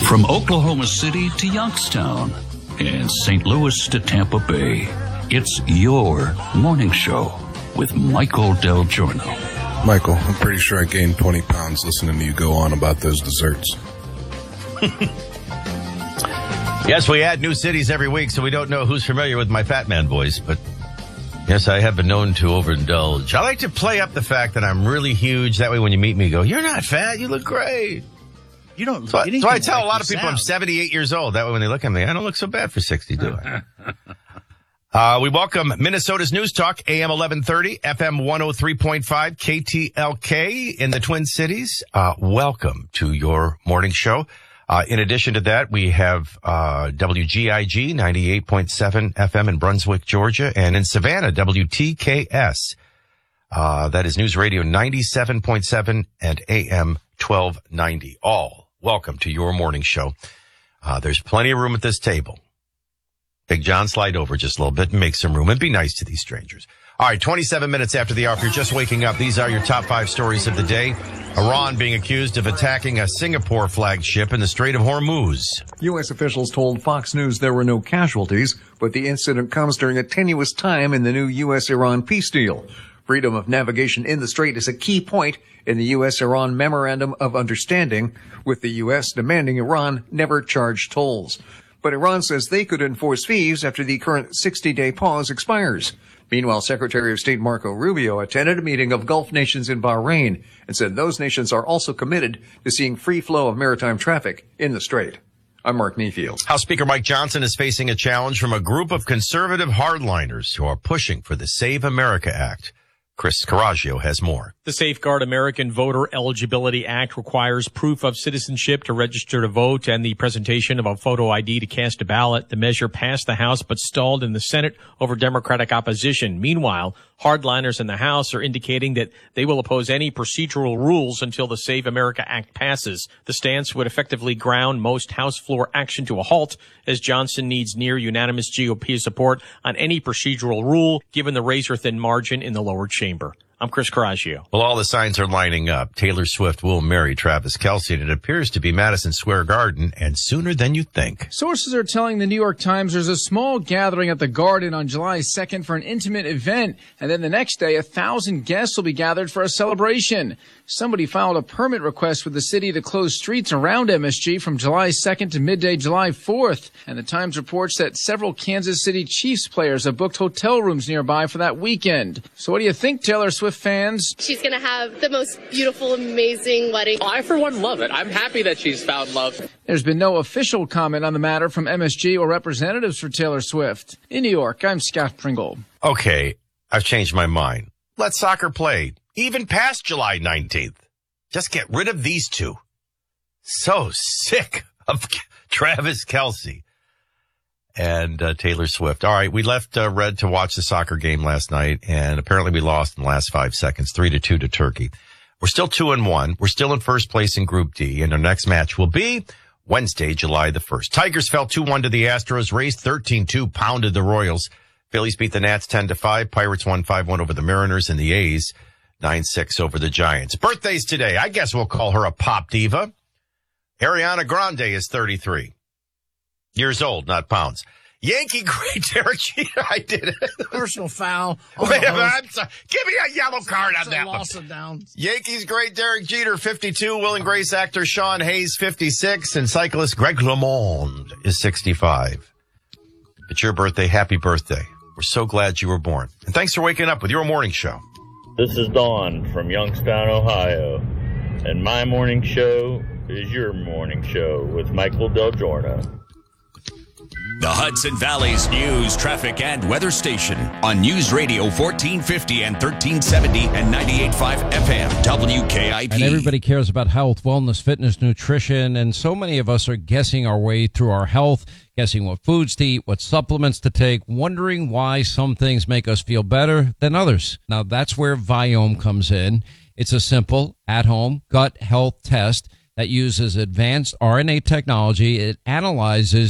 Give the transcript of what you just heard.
From Oklahoma City to Youngstown and St. Louis to Tampa Bay, it's your morning show with Michael Del Giorno. Michael, I'm pretty sure I gained 20 pounds listening to you go on about those desserts. Yes, we add new cities every week, so we don't know who's familiar with my fat man voice, but yes, I have been known to overindulge. I like to play up the fact that I'm really huge. That way when you meet me, you go, "You're not fat, you look great." You don't look so anything I tell like a lot of people I'm 78 years old. That way when they look at me, I don't look so bad for 60, do I? We welcome Minnesota's News Talk, AM 1130, FM 103.5, KTLK in the Twin Cities. Welcome to your morning show. In addition to that, we have WGIG 98.7 FM in Brunswick, Georgia, and in Savannah, WTKS. That is News Radio 97.7 and AM 1290. All welcome to your morning show. There's plenty of room at this table. Big John, slide over just a little bit and make some room and be nice to these strangers. All right, 27 minutes after the hour. If you're just waking up, these are your top 5 stories of the day. Iran being accused of attacking a Singapore flagship in the Strait of Hormuz. U.S. officials told Fox News there were no casualties, but the incident comes during a tenuous time in the new U.S.-Iran peace deal. Freedom of navigation in the strait is a key point in the U.S.-Iran Memorandum of Understanding, with the U.S. demanding Iran never charge tolls. But Iran says they could enforce fees after the current 60-day pause expires. Meanwhile, Secretary of State Marco Rubio attended a meeting of Gulf nations in Bahrain and said those nations are also committed to seeing free flow of maritime traffic in the strait. I'm Mark Neefield. House Speaker Mike Johnson is facing a challenge from a group of conservative hardliners who are pushing for the Save America Act. Chris Carraggio has more. The Safeguard American Voter Eligibility Act requires proof of citizenship to register to vote and the presentation of a photo ID to cast a ballot. The measure passed the House but stalled in the Senate over Democratic opposition. Meanwhile, hardliners in the House are indicating that they will oppose any procedural rules until the Save America Act passes. The stance would effectively ground most House floor action to a halt, as Johnson needs near unanimous GOP support on any procedural rule, given the razor-thin margin in the lower chamber. I'm Chris Carraggio. Well, all the signs are lining up. Taylor Swift will marry Travis Kelce, and it appears to be Madison Square Garden, and sooner than you think. Sources are telling the New York Times there's a small gathering at the Garden on July 2nd for an intimate event, and then the next day, 1,000 guests will be gathered for a celebration. Somebody filed a permit request with the city to close streets around MSG from July 2nd to midday July 4th, and the Times reports that several Kansas City Chiefs players have booked hotel rooms nearby for that weekend. So what do you think, Taylor Swift fans? She's going to have the most beautiful, amazing wedding. I, for one, love it. I'm happy that she's found love. There's been no official comment on the matter from MSG or representatives for Taylor Swift. In New York, I'm Scott Pringle. Okay, I've changed my mind. Let soccer play, even past July 19th. Just get rid of these two. So sick of Travis Kelce and Taylor Swift. All right, we left Red to watch the soccer game last night, and apparently we lost in the last 5 seconds, 3-2 to Turkey. We're still 2-1. We're still in first place in Group D, and our next match will be Wednesday, July the 1st. Tigers fell 2-1 to the Astros, Rays 13-2, pounded the Royals. Phillies beat the Nats 10-5. Pirates won 5-1 over the Mariners, and the A's 9-6 over the Giants. Birthdays today. I guess we'll call her a pop diva. Ariana Grande is 33 years old, not pounds. Yankee great Derek Jeter. I did it. Personal foul. Wait a minute, I'm sorry. Give me a yellow card on that one. Down. Yankees great Derek Jeter, 52. Will and Grace actor Sean Hayes, 56. And cyclist Greg LeMond is 65. It's your birthday. Happy birthday. We're so glad you were born. And thanks for waking up with your morning show. This is Dawn from Youngstown, Ohio. And my morning show is your morning show with Michael Del Giorno. The Hudson Valley's news, traffic, and weather station on News Radio 1450 and 1370 and 98.5 FM WKIP. And everybody cares about health, wellness, fitness, nutrition, and so many of us are guessing our way through our health, guessing what foods to eat, what supplements to take, wondering why some things make us feel better than others. Now, that's where Viome comes in. It's a simple, at-home gut health test that uses advanced RNA technology. It analyzes